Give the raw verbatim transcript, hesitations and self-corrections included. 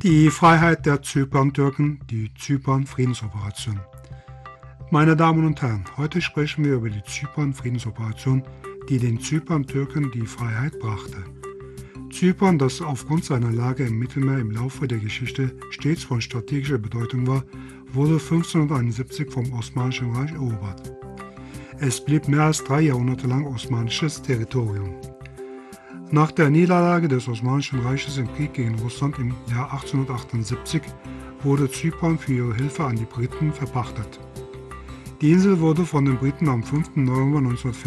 Die Freiheit der Zyperntürken, die Zypern-Friedensoperation. Meine Damen und Herren, heute sprechen wir über die Zypern-Friedensoperation, die den Zyperntürken die Freiheit brachte. Zypern, das aufgrund seiner Lage im Mittelmeer im Laufe der Geschichte stets von strategischer Bedeutung war, wurde fünfzehnhunderteinundsiebzig vom Osmanischen Reich erobert. Es blieb mehr als drei Jahrhunderte lang osmanisches Territorium. Nach der Niederlage des Osmanischen Reiches im Krieg gegen Russland im Jahr achtzehnhundertachtundsiebzig wurde Zypern für ihre Hilfe an die Briten verpachtet. Die Insel wurde von den Briten am fünften November neunzehnhundertvierzig